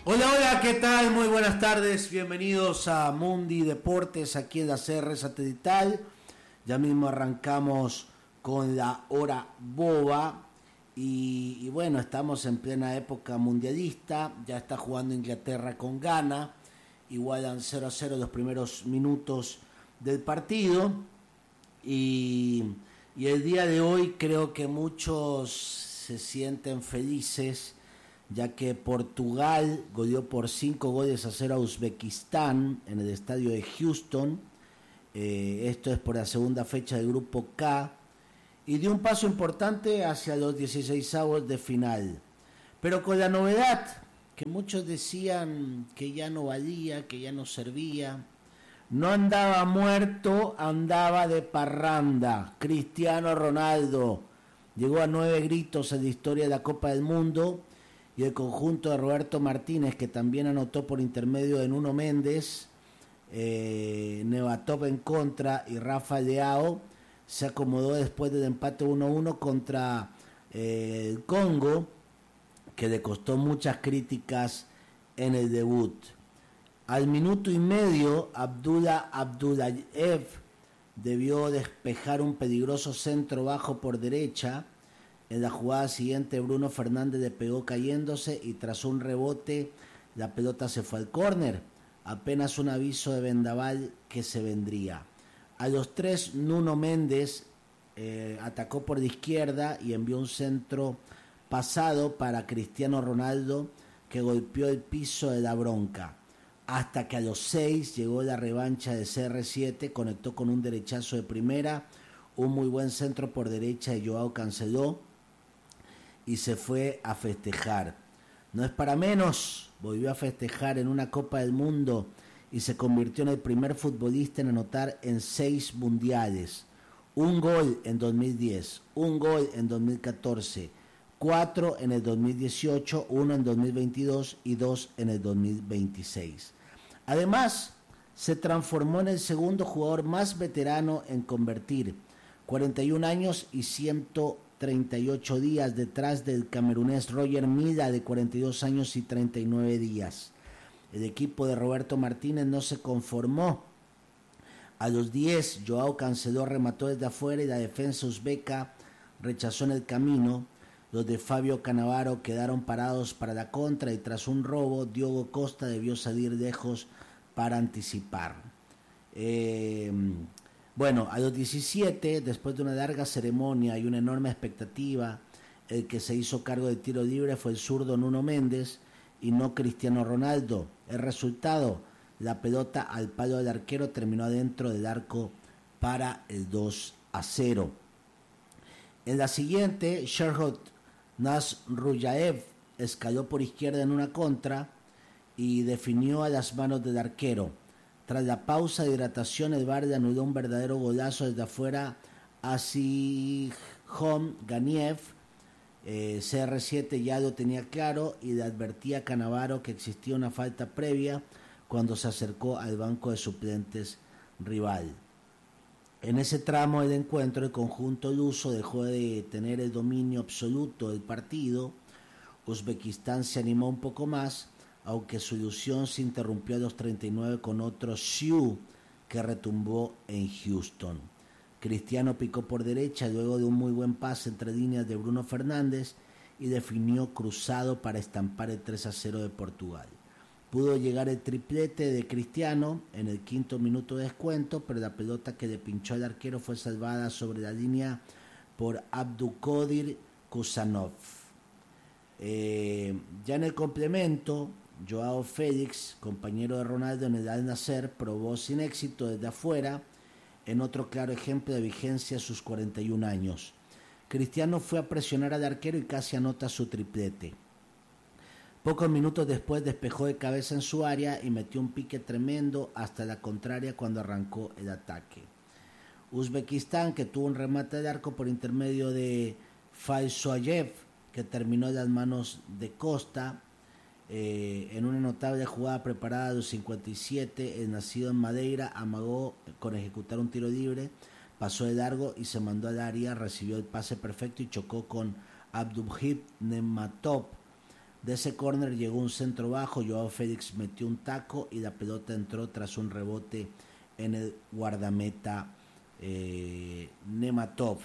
Hola, hola, ¿qué tal? Muy buenas tardes, bienvenidos a Mundi Deportes aquí en la CR Satelital. Ya mismo arrancamos con la hora boba y bueno, estamos en plena época mundialista, ya está jugando Inglaterra con Ghana, igualan 0-0 los primeros minutos del partido y el día de hoy creo que muchos se sienten felices ya que Portugal goleó por 5-0 a Uzbekistán en el estadio de Houston. Esto es por la segunda fecha del grupo K y dio un paso importante hacia los 16avos de final. Pero con la novedad que muchos decían que ya no valía, que ya no servía. No andaba muerto, andaba de parranda. Cristiano Ronaldo llegó a 9 gritos en la historia de la Copa del Mundo. Y el conjunto de Roberto Martínez, que también anotó por intermedio de Nuno Méndez, Nevatov en contra y Rafa Leao, se acomodó después del empate 1-1 contra el Congo, que le costó muchas críticas en el debut. Al minuto y medio, Abdullah Abdullayev debió despejar un peligroso centro bajo por derecha. En la jugada siguiente, Bruno Fernández le pegó cayéndose y tras un rebote la pelota se fue al córner. Apenas un aviso de vendaval que se vendría. A los 3, Nuno Méndez atacó por la izquierda y envió un centro pasado para Cristiano Ronaldo, que golpeó el piso de la bronca. Hasta que a los 6 llegó la revancha de CR7, conectó con un derechazo de primera, un muy buen centro por derecha de Joao Cancelo y se fue a festejar. No es para menos, volvió a festejar en una Copa del Mundo y se convirtió en el primer futbolista en anotar en 6 mundiales. Un gol en 2010, un gol en 2014, 4 en el 2018, 1 en 2022 y 2 en el 2026. Además, se transformó en el segundo jugador más veterano en convertir, 41 años y 138 días detrás del camerunés Roger Milla de 42 años y 39 días. El equipo de Roberto Martínez no se conformó. A los 10, Joao Cancelo remató desde afuera y la defensa uzbeca rechazó en el camino. Los de Fabio Cannavaro quedaron parados para la contra y tras un robo, Diogo Costa debió salir lejos para anticipar. Bueno, a los 17, después de una larga ceremonia y una enorme expectativa, el que se hizo cargo del tiro libre fue el zurdo Nuno Méndez y no Cristiano Ronaldo. El resultado, la pelota al palo del arquero terminó adentro del arco para el 2-0. En la siguiente, Sherhot Nasrullaev escaló por izquierda en una contra y definió a las manos del arquero. Tras la pausa de hidratación, el VAR le anuló un verdadero golazo desde afuera a Sihom Ganiev. CR7 ya lo tenía claro y le advertía a Cannavaro que existía una falta previa cuando se acercó al banco de suplentes rival. En ese tramo del encuentro, el conjunto luso dejó de tener el dominio absoluto del partido. Uzbekistán se animó un poco más, aunque su ilusión se interrumpió a los 39 con otro Siu que retumbó en Houston. Cristiano picó por derecha luego de un muy buen pase entre líneas de Bruno Fernández y definió cruzado para estampar el 3-0 de Portugal. Pudo llegar el triplete de Cristiano en el 5º minuto de descuento, pero la pelota que le pinchó al arquero fue salvada sobre la línea por Abdulkadir Kusanov. Ya en el complemento, Joao Félix, compañero de Ronaldo en el Al Nassr, probó sin éxito desde afuera, en otro claro ejemplo de vigencia a sus 41 años. Cristiano fue a presionar al arquero y casi anota su triplete. Pocos minutos después despejó de cabeza en su área y metió un pique tremendo hasta la contraria cuando arrancó el ataque. Uzbekistán, que tuvo un remate de arco por intermedio de Faisoyev, que terminó en las manos de Costa, en una notable jugada preparada a los 57, el nacido en Madeira amagó con ejecutar un tiro libre, pasó de largo y se mandó al área, recibió el pase perfecto y chocó con Abdulhip Nematov. De ese córner llegó un centro bajo, Joao Félix metió un taco y la pelota entró tras un rebote en el guardameta Nematov.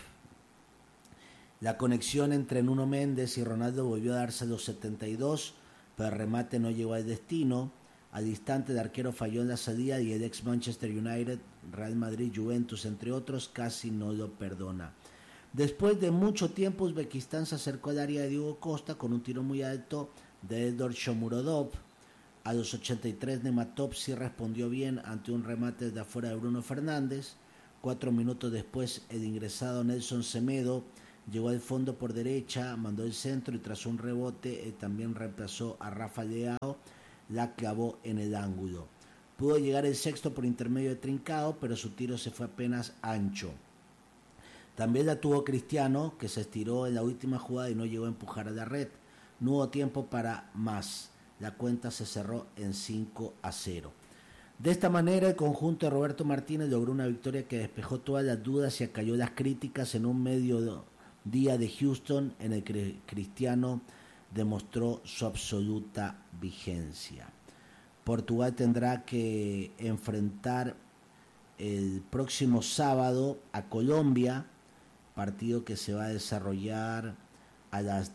La conexión entre Nuno Méndez y Ronaldo volvió a darse a los 72, pero el remate no llegó al destino. Al instante el arquero falló en la salida y el ex Manchester United, Real Madrid, Juventus, entre otros, casi no lo perdona. Después de mucho tiempo, Uzbekistán se acercó al área de Diego Costa con un tiro muy alto de Eldor Shomurodov. A los 83, Nematov sí respondió bien ante un remate desde afuera de Bruno Fernández. 4 minutos después, el ingresado Nelson Semedo llegó al fondo por derecha, mandó el centro y tras un rebote también reemplazó a Rafa Leao, la clavó en el ángulo. Pudo llegar el sexto por intermedio de Trincao, pero su tiro se fue apenas ancho. También la tuvo Cristiano, que se estiró en la última jugada y no llegó a empujar a la red. No hubo tiempo para más. La cuenta se cerró en 5-0. De esta manera, el conjunto de Roberto Martínez logró una victoria que despejó todas las dudas y acalló las críticas en un mediodía de Houston en el que Cristiano demostró su absoluta vigencia. Portugal tendrá que enfrentar el próximo sábado a Colombia, partido que se va a desarrollar a las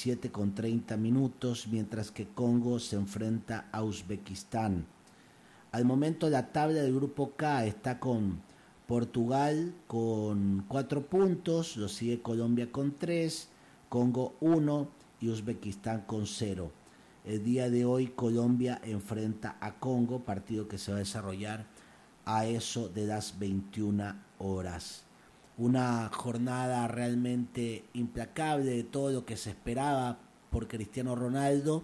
17:30, mientras que Congo se enfrenta a Uzbekistán. Al momento la tabla del grupo K está con Portugal con 4 puntos, lo sigue Colombia con 3, Congo 1 y Uzbekistán con 0. El día de hoy Colombia enfrenta a Congo, partido que se va a desarrollar a eso de las 21 horas. Una jornada realmente implacable de todo lo que se esperaba por Cristiano Ronaldo,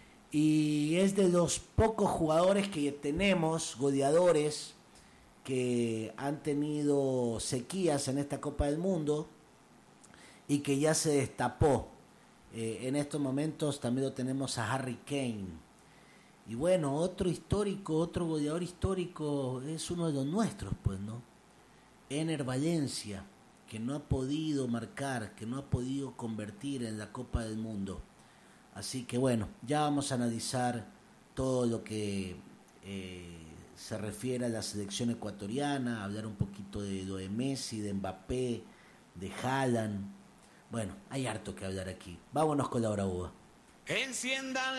y es de los pocos jugadores que tenemos, goleadores, que han tenido sequías en esta Copa del Mundo y que ya se destapó. En estos momentos también lo tenemos a Harry Kane. Y bueno, otro histórico, otro goleador histórico es uno de los nuestros, pues, ¿no? Ener Valencia, que no ha podido marcar, que no ha podido convertir en la Copa del Mundo. Así que bueno, ya vamos a analizar todo lo que se refiere a la selección ecuatoriana, hablar un poquito de lo de Messi, de Mbappé, de Haaland. Bueno, hay harto que hablar aquí. Vámonos con la hora uva. Enciendan